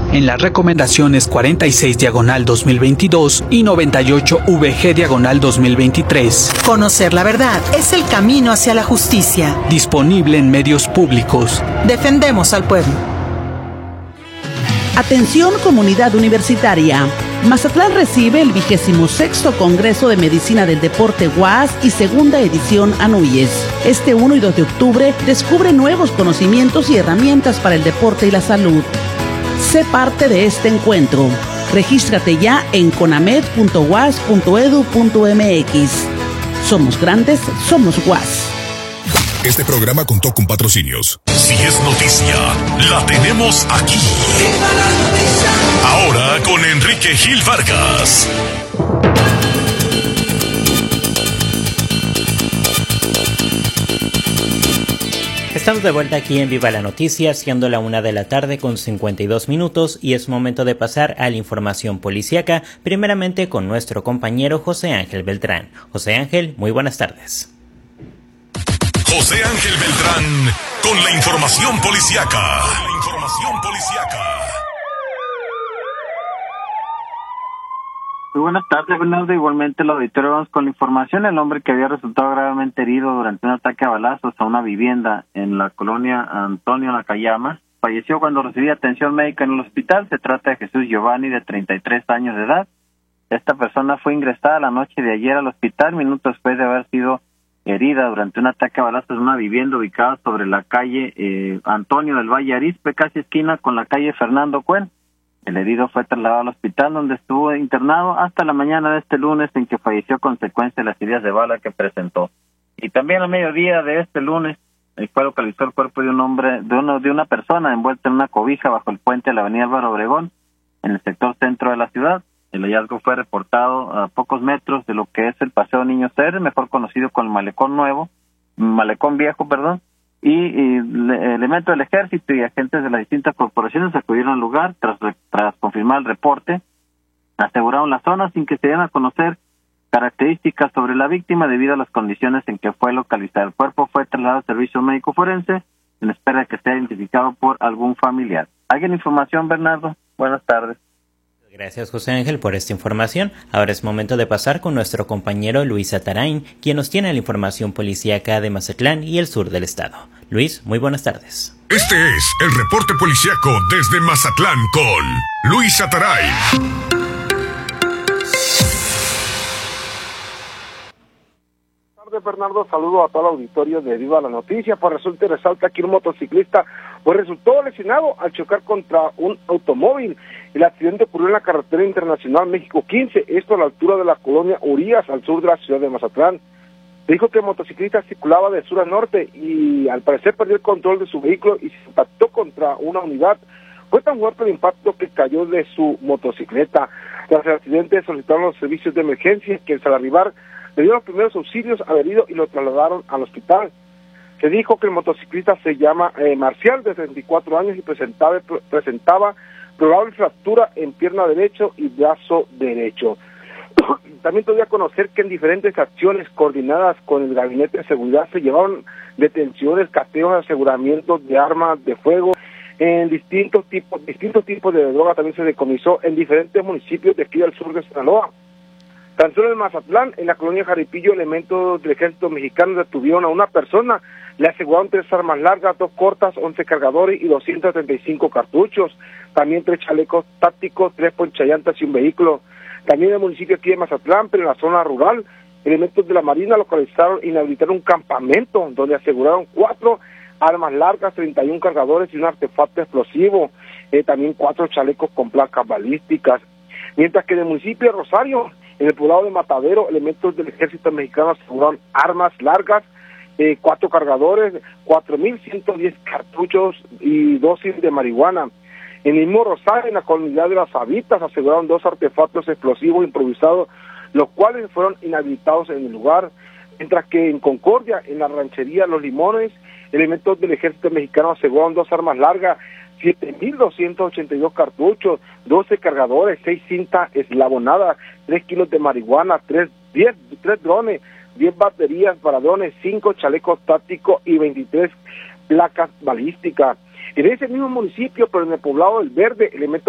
en las recomendaciones 46/2022 y 98/VG/2023. Conocer la verdad es el camino hacia la justicia. Disponible en medios públicos. Defendemos al pueblo. Atención comunidad universitaria. Mazatlán recibe el 26º Congreso de Medicina del Deporte UAS y segunda edición ANUYES. Este 1 y 2 de octubre descubre nuevos conocimientos y herramientas para el deporte y la salud. Sé parte de este encuentro. Regístrate ya en conamed.uas.edu.mx. Somos grandes, somos UAS. Este programa contó con patrocinios. Si es noticia, la tenemos aquí. Ahora con Enrique Gil Vargas. Estamos de vuelta aquí en Viva la Noticia, siendo la 1:52 p.m, y es momento de pasar a la información policíaca, primeramente con nuestro compañero José Ángel Beltrán. José Ángel, muy buenas tardes. José Ángel Beltrán con la información policíaca. Muy buenas tardes, Bernardo. Igualmente el auditorio, vamos con la información. El hombre que había resultado gravemente herido durante un ataque a balazos a una vivienda en la colonia Antonio Nakayama falleció cuando recibía atención médica en el hospital. Se trata de Jesús Giovanni, de 33 años de edad. Esta persona fue ingresada la noche de ayer al hospital, minutos después de haber sido herida durante un ataque a balazos en una vivienda ubicada sobre la calle Antonio del Valle Arizpe, casi esquina con la calle Fernando Cuen. El herido fue trasladado al hospital, donde estuvo internado hasta la mañana de este lunes, en que falleció a consecuencia de las heridas de bala que presentó. Y también a mediodía de este lunes fue localizado el cuerpo de un hombre, de una persona envuelta en una cobija bajo el puente de la avenida Álvaro Obregón, en el sector centro de la ciudad. El hallazgo fue reportado a pocos metros de lo que es el Paseo Niño Ceres, mejor conocido como el Malecón Viejo, y elementos del ejército y agentes de las distintas corporaciones acudieron al lugar tras confirmar el reporte. Aseguraron la zona sin que se dieran a conocer características sobre la víctima debido a las condiciones en que fue localizado. El cuerpo fue trasladado al servicio médico forense en espera de que sea identificado por algún familiar. ¿Alguien información, Bernardo? Buenas tardes. Gracias, José Ángel, por esta información. Ahora es momento de pasar con nuestro compañero Luis Atarain, quien nos tiene la información policíaca de Mazatlán y el sur del estado. Luis, muy buenas tardes. Este es el reporte policíaco desde Mazatlán con Luis Atarain. Bernardo, saludo a todo el auditorio de Viva la Noticia. Pues resulta y resalta que un motociclista resultó lesionado al chocar contra un automóvil. El accidente ocurrió en la carretera internacional México 15, esto a la altura de la colonia Urias, al sur de la ciudad de Mazatlán. Se dijo que el motociclista circulaba de sur a norte y al parecer perdió el control de su vehículo y se impactó contra una unidad. Fue tan fuerte el impacto que cayó de su motocicleta. Tras el accidente solicitaron los servicios de emergencia, que al arribar le dieron los primeros auxilios al herido y lo trasladaron al hospital. Se dijo que el motociclista se llama Marcial, de 34 años, y presentaba probable fractura en pierna derecho y brazo derecho. También todavía conocer que en diferentes acciones coordinadas con el Gabinete de Seguridad se llevaron detenciones, cateos, aseguramientos de armas de fuego, en distintos tipos de droga. También se decomisó en diferentes municipios de aquí al sur de Sinaloa. Tan solo en Mazatlán, en la colonia Jaripillo, elementos del ejército mexicano detuvieron a una persona, le aseguraron 3 armas largas, 2 cortas, 11 cargadores y 235 cartuchos, también 3 chalecos tácticos, 3 ponchallantas y un vehículo. También en el municipio aquí de Mazatlán, pero en la zona rural, elementos de la Marina localizaron e inhabilitaron un campamento donde aseguraron 4 armas largas, 31 cargadores y un artefacto explosivo, también 4 chalecos con placas balísticas. Mientras que en el municipio de Rosario, en el poblado de Matadero, elementos del ejército mexicano aseguraron armas largas, 4 cargadores, 4.110 cartuchos y dosis de marihuana. En el mismo Rosario, en la comunidad de Las Habitas, aseguraron 2 artefactos explosivos improvisados, los cuales fueron inhabilitados en el lugar. Mientras que en Concordia, en la ranchería Los Limones, elementos del ejército mexicano aseguraron 2 armas largas, 7.282 cartuchos, 12 cargadores, 6 cintas eslabonadas, 3 kilos de marihuana, 3 drones, 10 baterías para drones, 5 chalecos tácticos y 23 placas balísticas. En ese mismo municipio, pero en el poblado del Verde, elementos